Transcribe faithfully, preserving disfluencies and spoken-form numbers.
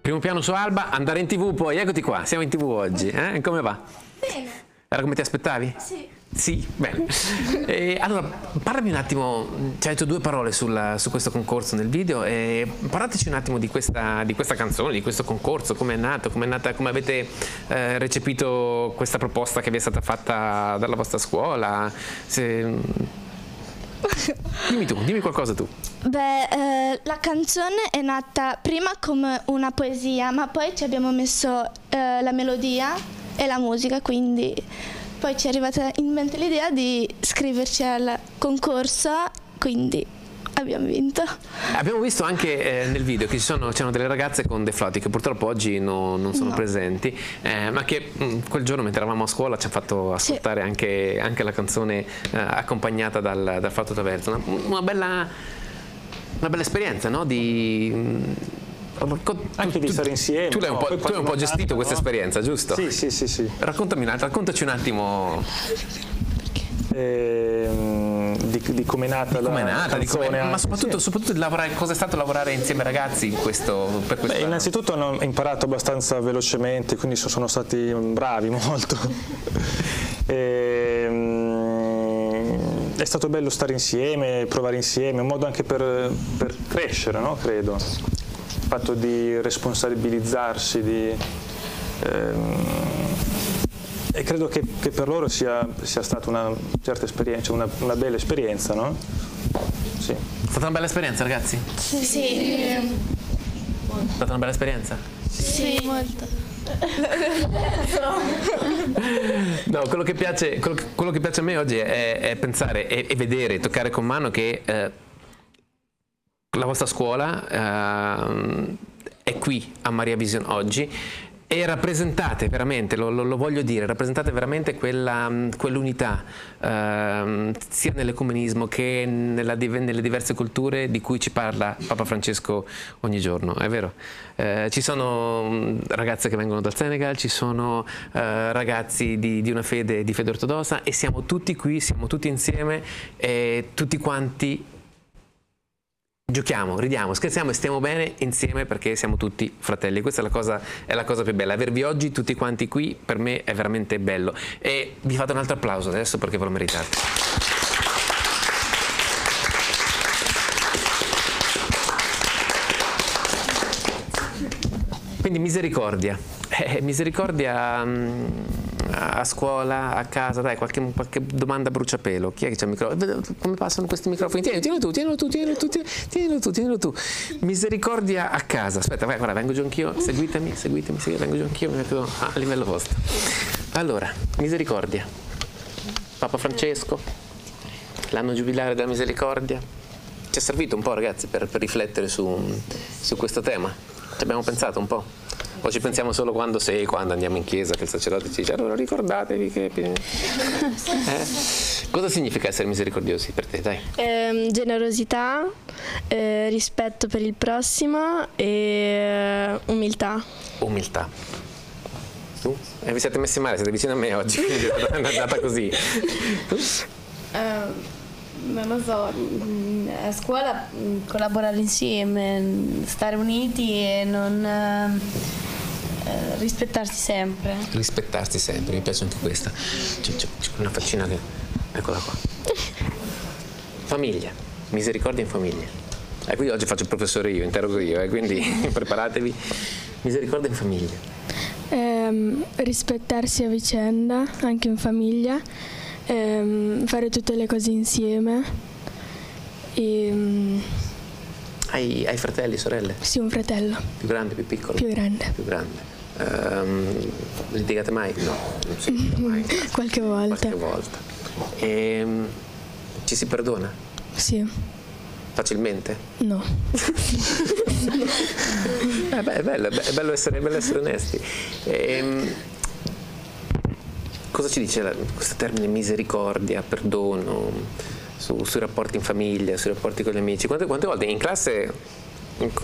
Primo piano su Alba, andare in tv, poi eccoti qua, siamo in tv oggi. Eh? Come va? Bene. Era come ti aspettavi? Sì. Sì, bene. E allora, parlami un attimo, ci hai detto due parole sul, su questo concorso nel video e parlateci un attimo di questa, di questa canzone, di questo concorso, come è nato, come è nata, come avete eh, recepito questa proposta che vi è stata fatta dalla vostra scuola. Se... Dimmi tu, dimmi qualcosa tu. Beh, eh, la canzone è nata prima come una poesia, ma poi ci abbiamo messo eh, la melodia e la musica, quindi poi ci è arrivata in mente l'idea di iscriverci al concorso, quindi abbiamo vinto. Abbiamo visto anche eh, nel video che ci sono, c'erano delle ragazze con dei flauti che purtroppo oggi no, non sono no. presenti, eh, ma che mh, quel giorno mentre eravamo a scuola ci hanno fatto ascoltare sì. anche, anche la canzone eh, accompagnata dal, dal flauto traverso. Una, una, bella, una bella esperienza, no? Di... Mh, anche di stare insieme. Tu l'hai un po', tu hai un po' gestito questa no? esperienza, giusto? Sì, sì, sì, sì. Raccontami, raccontaci un attimo eh, di, di come è nata la nata, canzone, ma soprattutto, sì. soprattutto lavorare, cosa è stato lavorare insieme ai ragazzi in questo, per questo Beh, innanzitutto hanno imparato abbastanza velocemente, quindi sono stati bravi molto. e, è stato bello stare insieme, provare insieme, un modo anche per, per crescere, no? Credo. Il fatto di responsabilizzarsi, di, ehm, e credo che, che per loro sia, sia stata una certa esperienza, una, una bella esperienza, no? Sì. È stata una bella esperienza, ragazzi? Sì. sì. È stata una bella esperienza? Sì, molto. No, quello che piace, quello che, quello che piace a me oggi è, è pensare e, e vedere, toccare con mano che eh, la vostra scuola eh, è qui a Maria Vision oggi e rappresentate veramente, lo, lo, lo voglio dire, rappresentate veramente quella, quell'unità eh, sia nell'ecumenismo che nella, nelle diverse culture di cui ci parla Papa Francesco ogni giorno, è vero? Eh, ci sono ragazze che vengono dal Senegal, ci sono eh, ragazzi di, di una fede, di fede ortodossa e siamo tutti qui, siamo tutti insieme e tutti quanti giochiamo, ridiamo, scherziamo e stiamo bene insieme perché siamo tutti fratelli. Questa è la cosa, è la cosa più bella. Avervi oggi tutti quanti qui per me è veramente bello. E vi fate un altro applauso adesso perché ve lo meritate. Quindi misericordia. Eh, misericordia mh, a scuola, a casa, dai, qualche, qualche domanda a bruciapelo. Chi è che c'ha il microfono? Come passano questi microfoni? Tienilo, tienilo tu, tienilo tu, tienilo tu, tienilo tu, tienilo tu. Misericordia a casa. Aspetta, vai, guarda, vengo giù anch'io, seguitemi, seguitemi, seguitemi, vengo giù anch'io, mi metto a livello vostro. Allora, misericordia. Papa Francesco, l'anno giubilare della misericordia. Ci è servito un po', ragazzi, per, per riflettere su, su questo tema. Ci abbiamo pensato un po'. O ci pensiamo solo quando sei, quando andiamo in chiesa, che il sacerdote ci dice allora ricordatevi che... Eh? Cosa significa essere misericordiosi per te, dai? Eh, generosità, eh, rispetto per il prossimo e uh, umiltà. Umiltà. Tu? Eh, vi siete messi male, siete vicini a me oggi, quindi è andata così. Tu? Uh, non lo so, a scuola collaborare insieme, stare uniti e non... Uh, Eh, rispettarsi sempre. Rispettarsi sempre, mi piace anche questa. C'è una faccina che... Eccola qua. Famiglia, misericordia in famiglia. E eh, quindi oggi faccio il professore io, interrogo io, eh, quindi preparatevi. Misericordia in famiglia. Eh, rispettarsi a vicenda, anche in famiglia. Eh, fare tutte le cose insieme. E, um... hai, hai fratelli, sorelle? Sì, un fratello. Più grande, più piccolo? Più grande. Più grande. Um, litigate mai? No, non si litiga mai. Qualche volta. Qualche volta. E, um, ci si perdona? Sì. Facilmente? No. eh beh, è bello, è bello essere, è bello essere onesti. E, um, cosa ci dice la, questo termine misericordia, perdono, su, sui rapporti in famiglia, sui rapporti con gli amici? Quante, quante volte in classe...